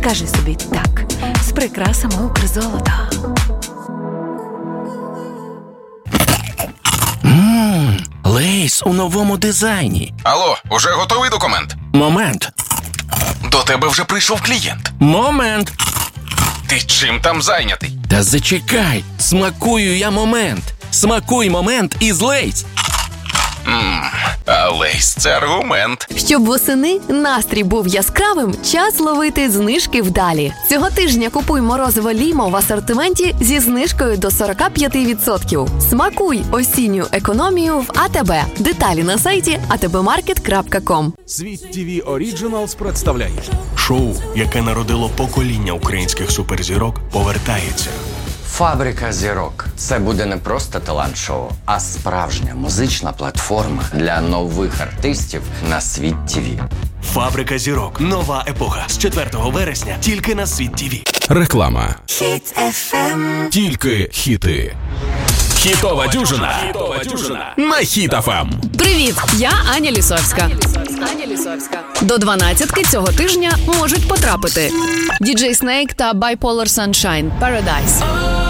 Кажи собі так з прикрасами Укрзолота. Лейс у новому дизайні. Алло, уже готовий документ? Момент. До тебе вже прийшов клієнт. Момент. Ти чим там зайнятий? Та зачекай, смакую я момент. Смакуй момент із Лейс. А Лейс – це аргумент. Щоб восени настрій був яскравим, час ловити знижки вдалі. Цього тижня купуй морозиво Лімо в асортименті зі знижкою до 45%. Смакуй осінню економію в АТБ. Деталі на сайті atbmarket.com. Світ ТВ Оріджиналс представляє Шоу, яке народило покоління українських суперзірок, повертається. Фабрика зірок – це буде не просто талант-шоу, а справжня музична платформа для нових артистів на Світ ТВ. Фабрика зірок. Нова епоха. З 4 вересня тільки на Світ ТВ. Реклама. Хіт FM. Тільки хіти. Хітова дюжина. На Хіт FM. Привіт, я Аня Лісовська. До 12-ки цього тижня можуть потрапити DJ Snake та Bipolar Sunshine Paradise.